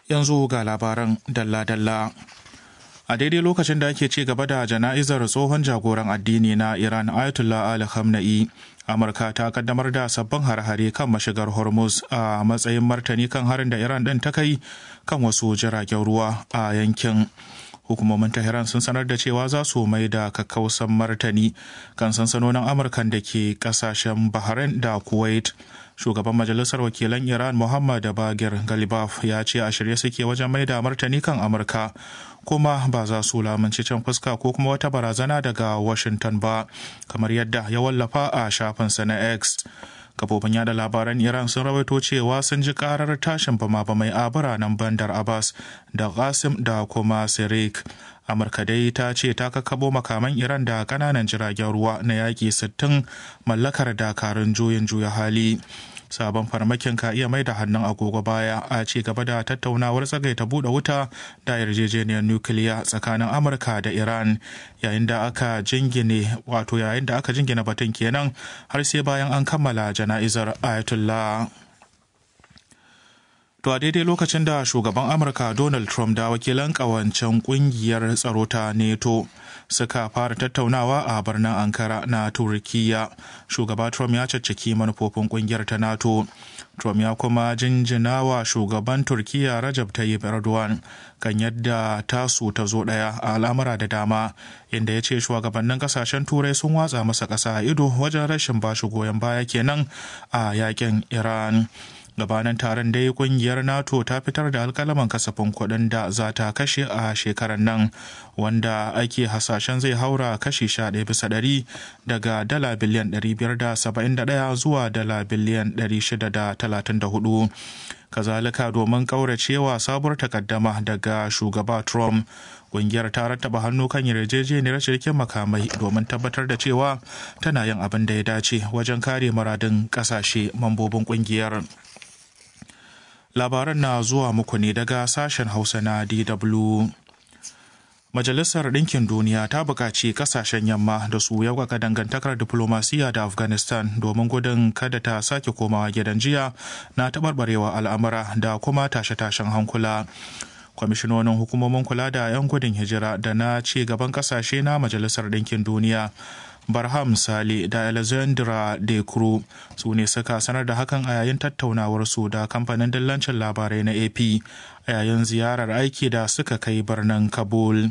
Yanzu ga labaran dalla-dalla. A daidai lokacin da ake ci gaba da jana'izar tsohon jagoran addini na Iran Ayatollah Ali Khamenei, Amurka ta kaddamar da sabbin har-hare kan mashigar Hormuz a matsayin martani kan harin da Iran ɗin ta kai kan wasu jiragen ruwa a yankin. Hukumomin Tehran sun sanar da cewa za su mai da kakkausan martani kan sansanonin Amurkan da ke kasashen Bahrain da Kuwait. Shugaban Majalisar Wakilan Iran Muhammad Bagir Galibaf ya ce a shirye suke wajen mai da martani kan Amurka, kuma ba za su lamunci cin fuska ko kuma wata barazana daga Washington ba, kamar yadda ya wallafa a shafinsa na X. Kafofin yada labaran Iran sun rawaito cewa sun ji karar tashin bama-bamai a biranen Bandar Abbas da Qasim da kuma Sirik. Amurka dai ta ce ta kakabo makaman Iran da kananan jiragen ruwa na yaƙi 60 mallakar dakarun juyin juya hali. Sabon farmakin ka iya mai da hannun agogo baya a ci gaba da tattaunawar tsagaita buɗe wuta da yarjejeniyar nukiliya tsakanin Amurka da Iran, yayin da aka jingine batun kenan har sai bayan an kammala jana'izar Ayatollah. To a daidai lokacin da shugaban Amurka Donald Trump da wakilan kawancen kungiyar tsaro ta NATO suka fara tattaunawa a birnin Ankara na Turkiyya, shugaba Trump ya caccaki manufofin kungiyar ta NATO. Trump ya kuma jinjina wa shugaban Turkiyya Rajab Tayyip Erdogan kan yadda tasu ta zo ɗaya a al'amura da dama, inda ya ce shugabannin kasashen Turai sun watsa masa ƙasa a ido wajen rashin bashi goyon baya kenan a yakin Iran. Gabanin taron dai kungiyar NATO ta fitar da alkalaman kasafin kuɗin da za ta kashe a shekarar nan, wanda ake hasashen zai haura kashi 11% daga dala biliyan 571 zuwa dala biliyan 634. Kazalika, domin kauracewa sabuwar takaddama daga shugaba Trump, kungiyar ta rattaba hannu kan yarjejeniyar shirkin makamai domin tabbatar da cewa tana yin abin da ya dace wajen kare muradun kasashe mambobin kungiyar. Labaran na zuwa muku ne daga sashen Hausa na DW. Majalisar Ɗinkin Duniya ta buƙaci ƙasashen yamma da su yaukaka dangantakar diflomasiyya da Afghanistan domin gudun kada ta sake komawa gidan jiya na taɓarɓarewa al'amura da kuma tashe-tashen hankula. Kwamishinonin hukumomin kula da 'yan gudun hijira da na ci gaban ƙasashe na Majalisar Ɗinkin Duniya, Barham Sale da Alexandra De Croo, su ne suka sanar da hakan a yayin tattaunawarsu da kamfanin dillancin labarai na AP a yayin ziyarar aiki da suka kai birnin Kabul.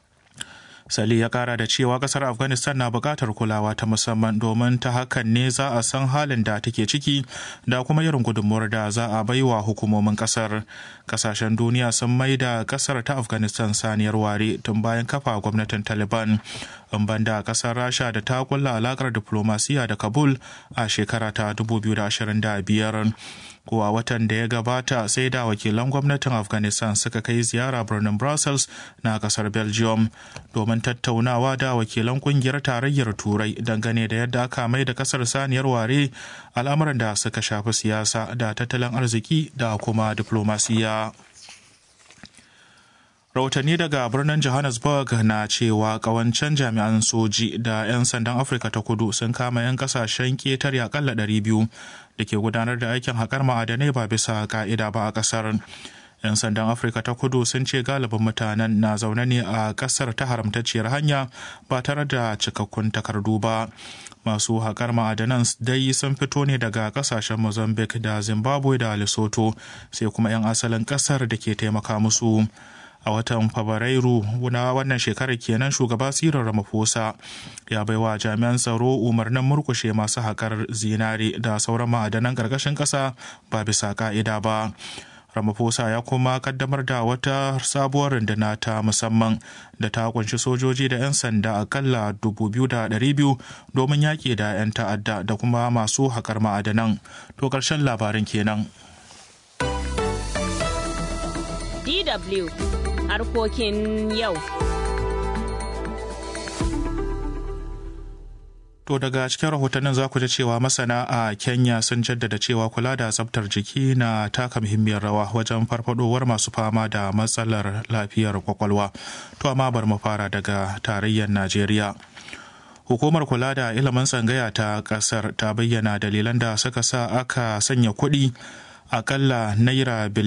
Sale ya kara da cewa kasar Afghanistan na bukatar kulawa ta musamman, domin ta hakan ne za a san halin da take ciki da kuma irin gudunmuwar da za a baiwa hukumomin kasar. Kasashen duniya sun maida kasar ta Afghanistan saniyar ware tun bayan kafa gwamnatin Taliban, in banda kasar Rasha da ta kulla alakar diplomasiya da Kabul a shekara ta 2025. Ko a watan da ya gabata sai da wakilan gwamnatin Afghanistan suka kai ziyara birnin Brussels na kasar Belgium domin tattaunawa da wakilan kungiyar tarayyar Turai dangane da yadda aka mai da kasar saniyar ware, al'amuran da suka shafi siyasa da tattalin arziki da kuma diplomasiya. Rahotanni daga birnin Johannesburg na cewa kawancen jami'an soji da 'yan sandan Afirka ta Kudu sun kama 'yan kasashen ketare akalla 200 da ke gudanar da aikin haƙar ma'adanai ba bisa ka'ida ba a ƙasar. 'Yan sandan Afirka ta Kudu sun ce galibin mutanen na zaune ne a ƙasar ta haramtacciyar hanya ba tare da cikakkun takardu ba. Masu haƙar ma'adanan dai sun fito ne daga ƙasashen Mozambique da Zimbabwe da Lesotho, sai kuma 'yan asalin ƙasar da ke taimaka musu. A watan Fabrairu na wannan shekarar kenan shugaba Cyril Ramaphosa ya baiwa jami'an tsaro umarnin murkushe masu haƙar zinare da sauran ma'adanan ƙarƙashin ƙasa ba bisa ƙa'ida ba. Ramaphosa ya kuma kaddamar da wata sabuwar runduna ta musamman da ta kunshi sojoji da 'yan sanda akalla 2,200 domin yaƙi da 'yan ta'adda da kuma masu haƙar ma'adanan. To ƙarshen labarin kenan. DW harkokin yau. To daga cikin rahotannin za ku ji cewa masana a Kenya sun jaddada cewa kula da tsaftar jiki na taka muhimmiyar rawa wajen farfadowar masu fama da matsalar lafiyar kwakwalwa. To amma bar mu fara daga tarayyar Najeriya. Hukumar kula da ilimin tsangaya ta kasar ta bayyana dalilan da suka sa aka sanya kuɗi akalla naira biliyan